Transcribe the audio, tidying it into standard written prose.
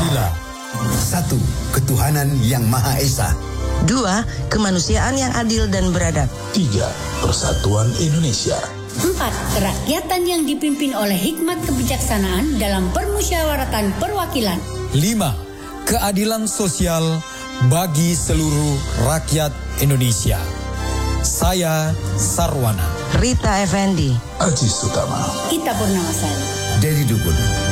Pancasila. 1. Ketuhanan yang Maha Esa. 2. Kemanusiaan yang adil dan beradab. 3. Persatuan Indonesia. 4. Kerakyatan yang dipimpin oleh hikmat kebijaksanaan dalam permusyawaratan perwakilan. 5. Keadilan sosial bagi seluruh rakyat Indonesia. Saya Sarwana. Rita Effendi. Aziz Utama. Ita Purnamasari. Dedi Dukun.